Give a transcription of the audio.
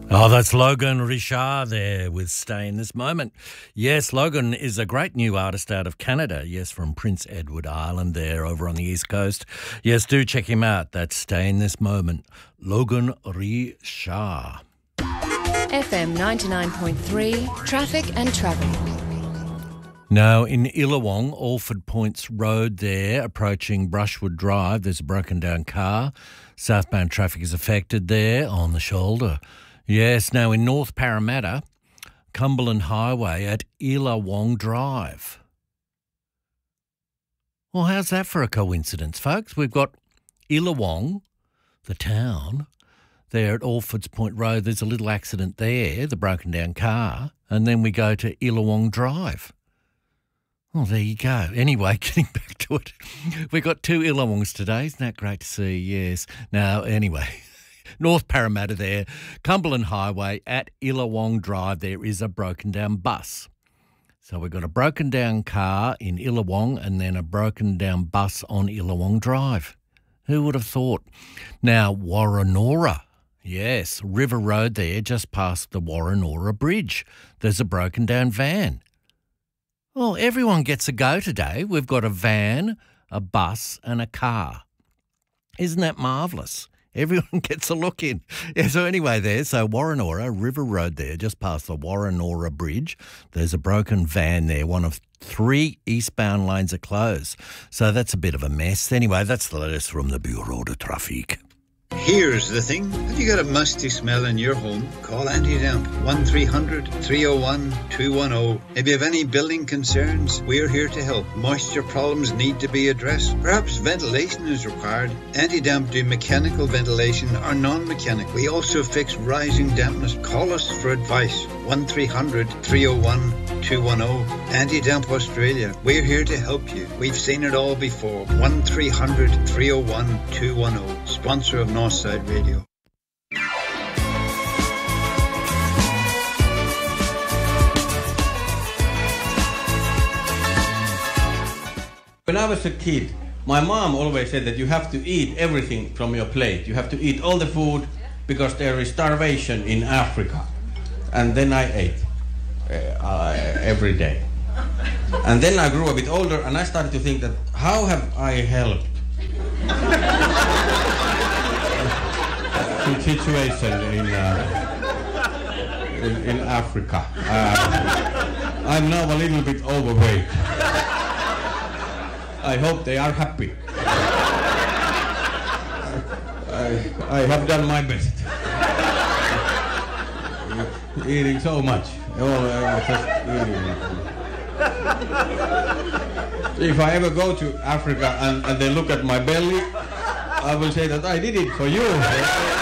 Oh, that's Logan Richard there with Stay in This Moment. Yes, Logan is a great new artist out of Canada. Yes, from Prince Edward Island there over on the East Coast. Yes, do check him out. That's Stay in This Moment. Logan Richard. FM 99.3, Traffic and Travel. Now, in Illawong, Alford Points Road there, approaching Brushwood Drive, there's a broken down car. Southbound traffic is affected there on the shoulder. Yes, now in North Parramatta, Cumberland Highway at Illawong Drive. Well, how's that for a coincidence, folks? We've got Illawong, the town, there at Alford's Point Road. There's a little accident there, the broken down car, and then we go to Illawong Drive. Oh, there you go. Anyway, getting back to it, we've got two Illawongs today. Isn't that great to see? Yes. Now, anyway, North Parramatta there, Cumberland Highway at Illawong Drive, there is a broken down bus. So we've got a broken down car in Illawong and then a broken down bus on Illawong Drive. Who would have thought? Now, Warrenora. Yes, River Road there, just past the Warrenora Bridge. There's a broken down van. Well, everyone gets a go today. We've got a van, a bus and a car. Isn't that marvellous? Everyone gets a look in. Yeah, so anyway there, so Warrenora, River Road there, just past the Warrenora Bridge. There's a broken van there. One of 3 eastbound lanes are closed. So that's a bit of a mess. Anyway, that's the latest from the Bureau de Trafic. Here's the thing. Have you got a musty smell in your home? Call Anti-Damp 1300-301-210. If you have any building concerns, we're here to help. Moisture problems need to be addressed. Perhaps ventilation is required. Anti-Damp do mechanical ventilation or non-mechanical. We also fix rising dampness. Call us for advice. 1300-301-210. Anti-Damp Australia. We're here to help you. We've seen it all before. 1300-301-210. Sponsor of Northside Radio. When I was a kid, my mom always said that you have to eat everything from your plate. You have to eat all the food because there is starvation in Africa. And then I ate every day. And then I grew a bit older and I started to think that how have I helped the situation in Africa. I'm now a little bit overweight. I hope they are happy. I have done my best. Eating so much. Just eating. If I ever go to Africa and they look at my belly, I will say that I did it for you.